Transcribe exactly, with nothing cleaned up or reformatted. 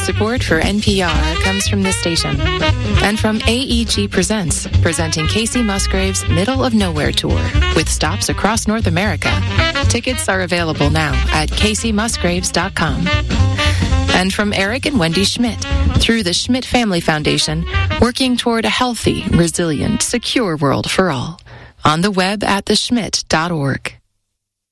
Support for N P R comes from this station and from A E G Presents, presenting Casey Musgrave's Middle of Nowhere Tour with stops across North America. Tickets are available now at casey musgraves dot com. And from Eric and Wendy Schmidt, through the Schmidt Family Foundation, working toward a healthy, resilient, secure world for all. On the web at the schmidt dot org.